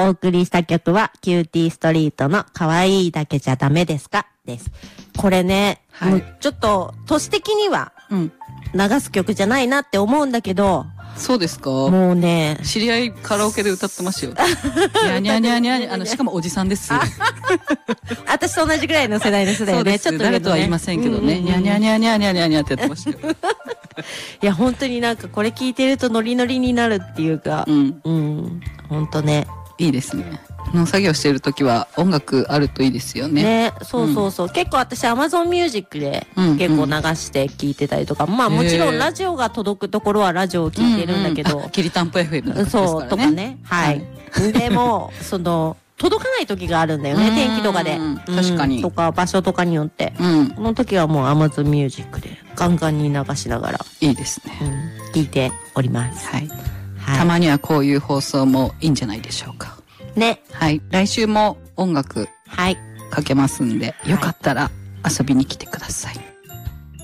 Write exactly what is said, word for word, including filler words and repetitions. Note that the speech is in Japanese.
お送りした曲はキューティーストリートの可愛いだけじゃダメですかです。これね、はい、もうちょっと年的には流す曲じゃないなって思うんだけど、 そうですか。 もうね、 知り合いカラオケで歌ってますよ。にゃにゃにゃにゃにゃ、あの、しかもおじさんです。 私と同じぐらいの世代の人だよね。 ちょっと誰とは言いませんけどね。にゃにゃにゃにゃにゃにゃにゃってやってましたよ。 いや、本当になんかこれ聞いてるとノリノリになるっていうか、うん。うん。本当ね。 いいですね。農作業してるときは音楽あるといいですよね。 ね、そうそうそう。うん、結構私 Amazon Music で結構流して聞いてたりとか、うんうん、まあもちろんラジオが届くところはラジオを聞いてるんだけど。 うんうん、きりたんぽ エフエム ですからね。 そう、とかね。はい。はい、でも、その、届かない時があるんだよね、天気とかで。 確かに。 とか、場所とかによって。うん。この時はもう Amazon Music でガンガンに流しながら。 いいですね。 うん。聞いております。 はい。はい、たまにはこういう放送もいいんじゃないでしょうか。 ね。 はい。来週も音楽。はい。かけますんで、よかったら遊びに来てください。